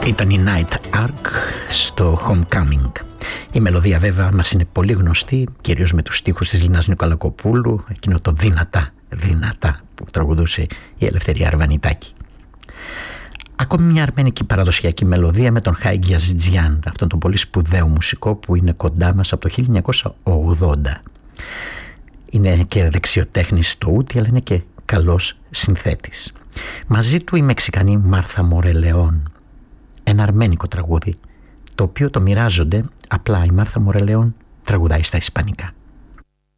Ήταν η Night Ark στο Homecoming. Η μελωδία βέβαια μας είναι πολύ γνωστή, κυρίως με τους στίχους της Λίνας Νικολακοπούλου, εκείνο το δυνατά, δυνατά που τραγουδούσε η Ελευθερία Αρβανιτάκη. Ακόμη μια αρμένικη παραδοσιακή μελωδία με τον Χάιγκ Αζιτζιάν, αυτόν τον πολύ σπουδαίο μουσικό που είναι κοντά μας από το 1980. Είναι και δεξιοτέχνης στο ούτι, αλλά είναι και καλός συνθέτης. Μαζί του η Μεξικανή Μάρθα Μορελεόν, ένα αρμένικο τραγούδι, το οποίο το μοιράζονται, απλά η Μάρθα Μορελεόν τραγουδάει στα ισπανικά.